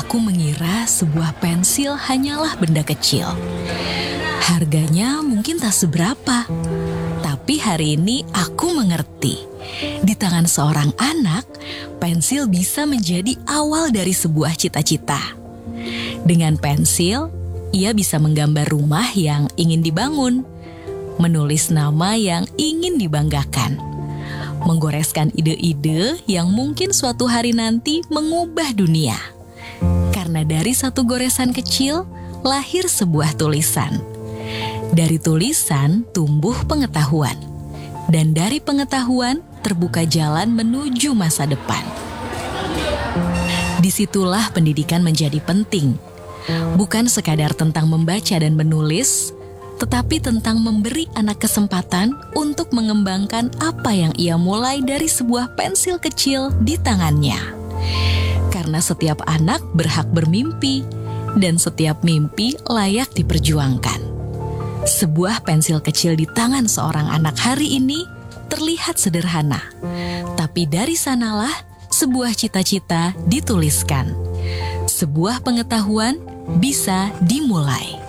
Aku mengira sebuah pensil hanyalah benda kecil. Harganya mungkin tak seberapa. Tapi hari ini aku mengerti. Di tangan seorang anak, pensil bisa menjadi awal dari sebuah cita-cita. Dengan pensil, ia bisa menggambar rumah yang ingin dibangun, menulis nama yang ingin dibanggakan, menggoreskan ide-ide yang mungkin suatu hari nanti mengubah dunia. Karena dari satu goresan kecil, lahir sebuah tulisan. Dari tulisan tumbuh pengetahuan. Dan dari pengetahuan terbuka jalan menuju masa depan. Disitulah pendidikan menjadi penting. Bukan sekadar tentang membaca dan menulis, tetapi tentang memberi anak kesempatan untuk mengembangkan apa yang ia mulai dari sebuah pensil kecil di tangannya. Karena setiap anak berhak bermimpi, dan setiap mimpi layak diperjuangkan. Sebuah pensil kecil di tangan seorang anak hari ini terlihat sederhana, tapi dari sanalah sebuah cita-cita dituliskan. Sebuah pengetahuan bisa dimulai.